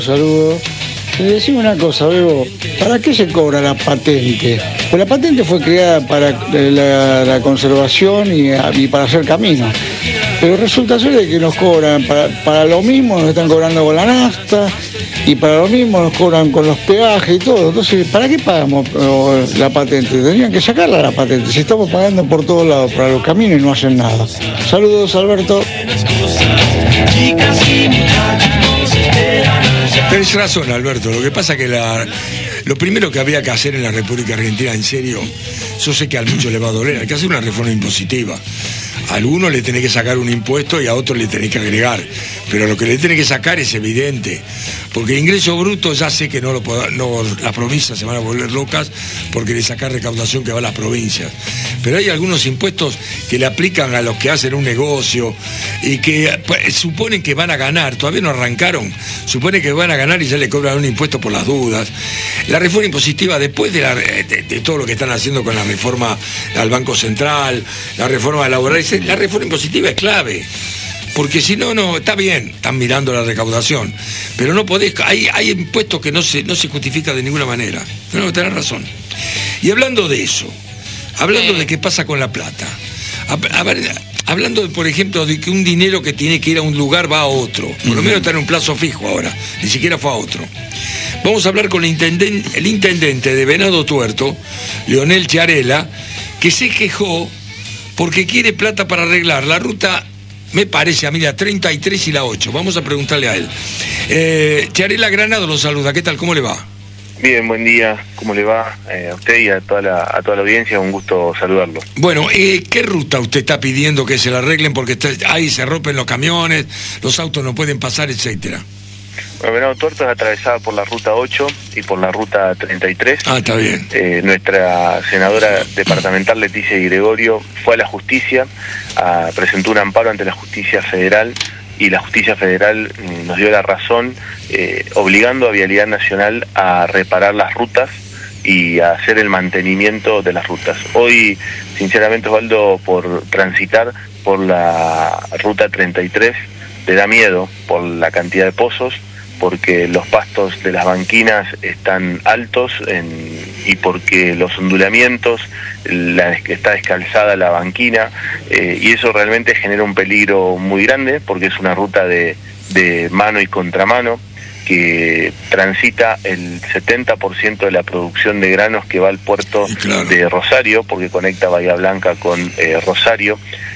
Saludos. Decime una cosa, Bebo, ¿para qué se cobra la patente? Pues la patente fue creada para la conservación y para hacer caminos. Pero resulta ser de que nos cobran, para lo mismo nos están cobrando con la nafta, y para lo mismo nos cobran con los peajes y todo. Entonces, ¿para qué pagamos la patente? Tendrían que sacarla la patente, si estamos pagando por todos lados para los caminos y no hacen nada. Saludos, Alberto. Tenés razón, Alberto. Lo que pasa es que lo primero que había que hacer en la República Argentina, en serio, yo sé que a muchos les va a doler, hay que hacer una reforma impositiva. A algunos le tenés que sacar un impuesto y a otros le tenés que agregar. Pero lo que le tenés que sacar es evidente. Porque el ingreso bruto ya sé que no las provincias se van a volver locas porque le sacás recaudación que va a las provincias. Pero hay algunos impuestos que le aplican a los que hacen un negocio y que suponen que van a ganar, todavía no arrancaron, suponen que van a ganar y ya le cobran un impuesto por las dudas. La reforma impositiva, después de todo lo que están haciendo con la reforma al Banco Central, la reforma laboral, la reforma impositiva es clave. Porque si no, está bien, están mirando la recaudación, pero no podés, hay impuestos que no se justifican de ninguna manera. No, tenés razón. Y hablando de eso, hablando de qué pasa con la plata, hablando, por ejemplo, de que un dinero que tiene que ir a un lugar va a otro, por lo menos está en un plazo fijo ahora, ni siquiera fue a otro. Vamos a hablar con el intendente de Venado Tuerto, Leonel Chiarella, que se quejó porque quiere plata para arreglar la ruta, me parece a mí, la 33 y la 8. Vamos a preguntarle a él. Chiarella Granado lo saluda. ¿Qué tal? ¿Cómo le va? Bien, buen día. ¿Cómo le va a usted y a toda la audiencia? Un gusto saludarlo. Bueno, ¿qué ruta usted está pidiendo que se la arreglen? Porque ahí se rompen los camiones, los autos no pueden pasar, etcétera. Bueno, Venado Tuerto es atravesada por la ruta 8 y por la ruta 33. Ah, está bien. Nuestra senadora departamental Leticia Di Gregorio fue a la justicia, presentó un amparo ante la justicia federal y la justicia federal nos dio la razón, obligando a Vialidad Nacional a reparar las rutas y a hacer el mantenimiento de las rutas. Hoy, sinceramente, Osvaldo, por transitar por la ruta 33, te da miedo por la cantidad de pozos, porque los pastos de las banquinas están altos y porque los ondulamientos, está descalzada la banquina, y eso realmente genera un peligro muy grande, porque es una ruta de mano y contramano, que transita el 70% de la producción de granos que va al puerto de Rosario, porque conecta Bahía Blanca con Rosario,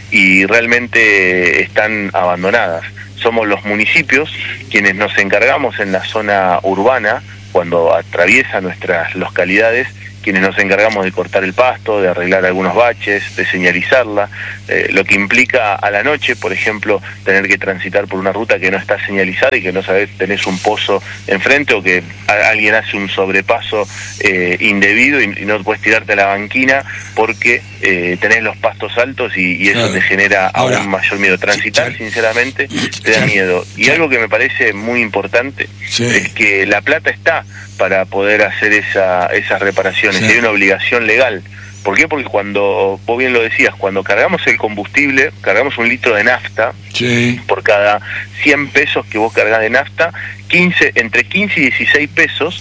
y realmente están abandonadas. Somos los municipios quienes nos encargamos en la zona urbana, cuando atraviesa nuestras localidades, quienes nos encargamos de cortar el pasto, de arreglar algunos baches, de señalizarla, lo que implica a la noche, por ejemplo, tener que transitar por una ruta que no está señalizada y que no sabes, tenés un pozo enfrente o que alguien hace un sobrepaso indebido y no puedes tirarte a la banquina porque tenés los pastos altos y eso te genera aún mayor miedo. Transitar, sinceramente, te da miedo. Y algo que me parece muy importante es que la plata está para poder hacer esas reparaciones. Hay una obligación legal. ¿Por qué? Porque cuando, vos bien lo decías, cuando cargamos el combustible, cargamos 1 litro de nafta, por cada 100 pesos que vos cargas de nafta, entre 15 y 16 pesos,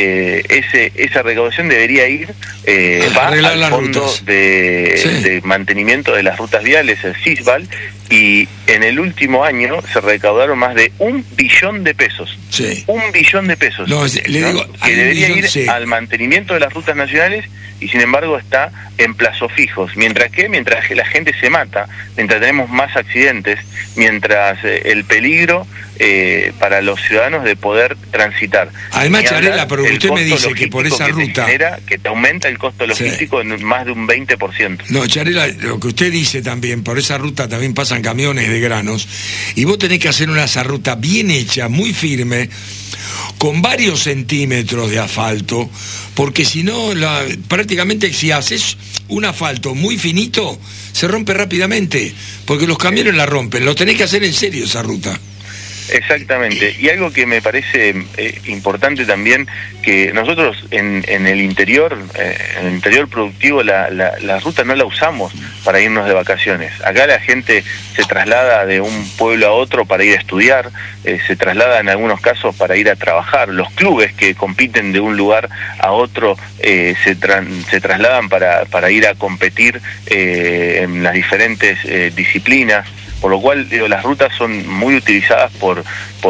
esa recaudación debería ir va al fondo de mantenimiento de las rutas viales, el CISVAL, y en el último año se recaudaron más de 1 billón de pesos. 1 billón de pesos. Que debería ir al mantenimiento de las rutas nacionales, y sin embargo está en plazos fijos. Mientras que la gente se mata, mientras tenemos más accidentes, mientras el peligro para los ciudadanos de poder transitar. Además, Chiarella, pero usted me dice que por esa ruta que te aumenta el costo logístico en más de un 20%. No, Chiarella, lo que usted dice también, por esa ruta también pasan camiones de granos, y vos tenés que hacer esa ruta bien hecha, muy firme, con varios centímetros de asfalto, porque si no, prácticamente si haces un asfalto muy finito, se rompe rápidamente, porque los camiones la rompen. Lo tenés que hacer en serio esa ruta. Exactamente, y algo que me parece importante también, que nosotros en el interior productivo, la ruta no la usamos para irnos de vacaciones. Acá la gente se traslada de un pueblo a otro para ir a estudiar, se traslada en algunos casos para ir a trabajar. Los clubes que compiten de un lugar a otro se trasladan para ir a competir en las diferentes disciplinas. Por lo cual, las rutas son muy utilizadas por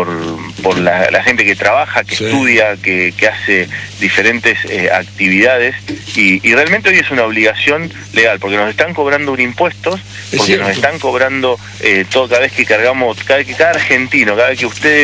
la gente que trabaja, que estudia, que hace diferentes actividades, y realmente hoy es una obligación legal, porque nos están cobrando un impuesto, porque nos están cobrando todo, cada vez que cargamos, cada argentino, cada vez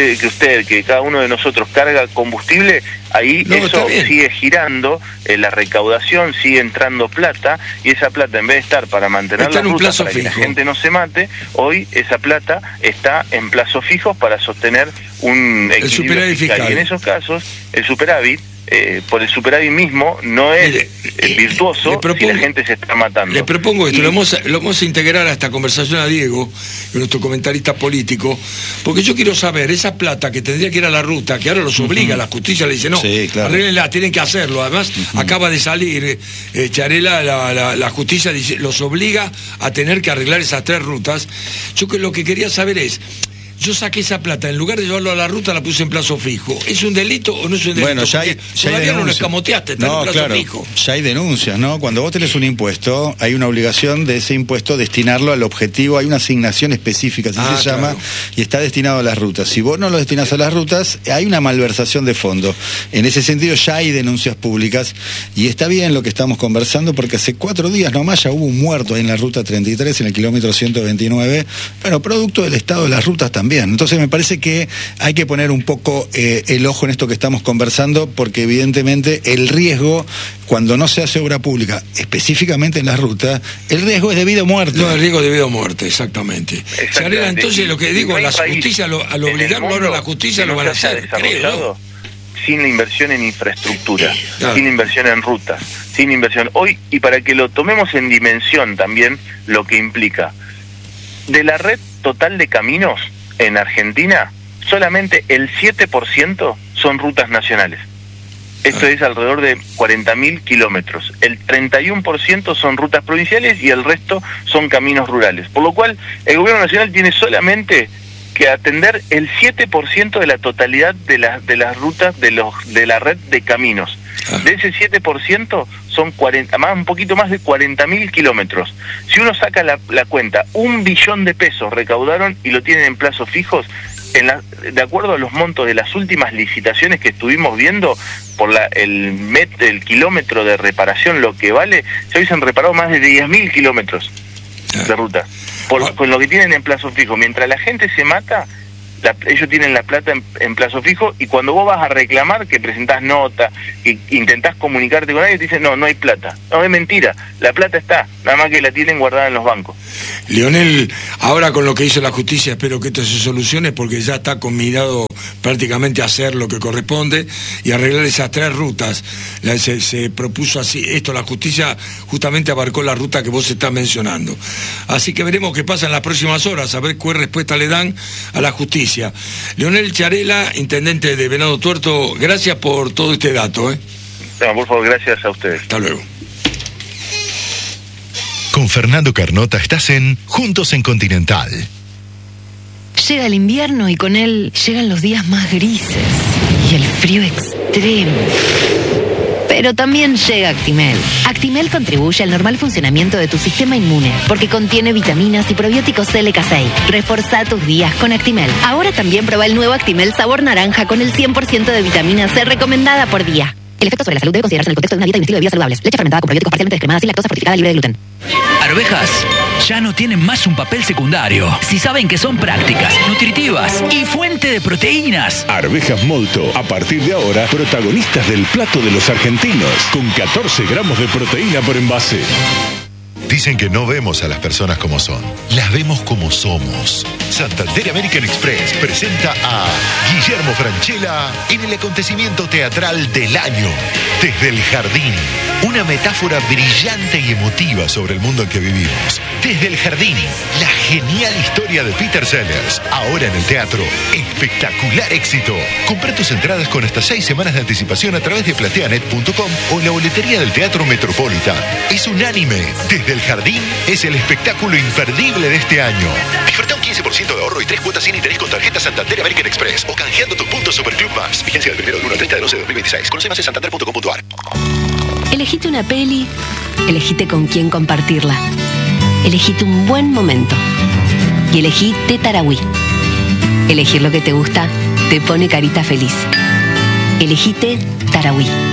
que cada uno de nosotros carga combustible, ahí eso sigue girando, la recaudación sigue entrando plata, y esa plata, en vez de estar para mantener la ruta, para que la gente no se mate, hoy esa plata está en plazos fijos para sostener un equilibrio fiscal. Y en esos el superávit, por el superávit mismo, no es virtuoso si la gente se está matando. Le propongo esto, lo vamos a integrar a esta conversación a Diego, nuestro comentarista político, porque yo quiero saber, esa plata que tendría que ir a la ruta, que ahora los obliga, la justicia le dice, no, arréglenla, tienen que hacerlo. Además, acaba de salir Charela, la justicia los obliga a tener que arreglar esas 3 rutas. Yo lo que quería saber es, yo saqué esa plata, en lugar de llevarlo a la ruta, la puse en plazo fijo. ¿Es un delito o no es un delito? Bueno, ya hay todavía no lo escamoteaste, está en plazo fijo. Ya hay denuncias, ¿no? Cuando vos tenés un impuesto, hay una obligación de ese impuesto destinarlo al objetivo, hay una asignación específica, así se llama, y está destinado a las rutas. Si vos no lo destinás a las rutas, hay una malversación de fondo. En ese sentido ya hay denuncias públicas, y está bien lo que estamos conversando, porque hace 4 días nomás ya hubo un muerto ahí en la ruta 33, en el kilómetro 129, bueno, producto del estado de las rutas también. Entonces me parece que hay que poner un poco el ojo en esto que estamos conversando, porque evidentemente el riesgo, cuando no se hace obra pública, específicamente en las rutas, el riesgo es de vida o muerte. No, el riesgo de vida o muerte, exactamente. Charela, entonces lo que digo, la justicia, al obligarlo ahora a la justicia lo van a hacer, creo. Sin la inversión en infraestructura, sin inversión en rutas, sin inversión. Hoy, y para que lo tomemos en dimensión también, lo que implica, de la red total de caminos en Argentina, solamente el 7% son rutas nacionales. Esto es alrededor de 40.000 kilómetros. El 31% son rutas provinciales y el resto son caminos rurales. Por lo cual, el gobierno nacional tiene solamente que atender el 7% de la totalidad de las rutas de la red de caminos. De ese 7% son un poquito más de 40.000 kilómetros. Si uno saca la cuenta, 1 billón de pesos recaudaron y lo tienen en plazos fijos. De acuerdo a los montos de las últimas licitaciones que estuvimos viendo, por el kilómetro de reparación, lo que vale, se hubiesen reparado más de 10.000 kilómetros de ruta, con lo que tienen en plazo fijo. Mientras la gente se mata, ellos tienen la plata en plazo fijo, y cuando vos vas a reclamar, que presentás nota, que intentás comunicarte con alguien, te dicen, no hay plata. No, es mentira, la plata está, nada más que la tienen guardada en los bancos. Leonel, ahora con lo que hizo la justicia, espero que esto se solucione, porque ya está combinado prácticamente a hacer lo que corresponde y arreglar esas 3 rutas. Se propuso así, la justicia justamente abarcó la ruta que vos estás mencionando. Así que veremos qué pasa en las próximas horas, a ver qué respuesta le dan a la justicia. Leonel Charela, intendente de Venado Tuerto, gracias por todo este dato. No, por favor, gracias a ustedes. Hasta luego. Con Fernando Carnota estás en Juntos en Continental. Llega el invierno y con él llegan los días más grises y el frío extremo. Pero también llega Actimel. Actimel contribuye al normal funcionamiento de tu sistema inmune porque contiene vitaminas y probióticos LK6. Reforzá tus días con Actimel. Ahora también prueba el nuevo Actimel sabor naranja con el 100% de vitamina C recomendada por día. El efecto sobre la salud debe considerarse en el contexto de una dieta y un estilo de vida saludables. Leche fermentada con probióticos parcialmente descremada sin lactosa fortificada libre de gluten. Arvejas ya no tienen más un papel secundario si saben que son prácticas, nutritivas y fuente de proteínas. Arvejas Molto, a partir de ahora, protagonistas del plato de los argentinos, con 14 gramos de proteína por envase. Dicen que no vemos a las personas como son, las vemos como somos. Santander American Express presenta a Guillermo Francella en el acontecimiento teatral del año, Desde el Jardín. Una metáfora brillante y emotiva sobre el mundo en que vivimos. Desde el jardín, la genial historia de Peter Sellers. Ahora en el teatro, espectacular éxito. Compra tus entradas con hasta 6 semanas de anticipación a través de plateanet.com o en la boletería del Teatro Metropolitan. Es unánime. Desde el jardín es el espectáculo imperdible de este año. Disfruta un 15% de ahorro y 3 cuotas sin interés con tarjeta Santander American Express o canjeando tus puntos Superclub Más. Vigencia del 1 del 1 al 30 de 2026. Conoce más en santander.com.ar. Elegite una peli, elegite con quién compartirla. Elegite un buen momento. Y elegí Tarahui. Elegir lo que te gusta te pone carita feliz. Elegite Tarahui.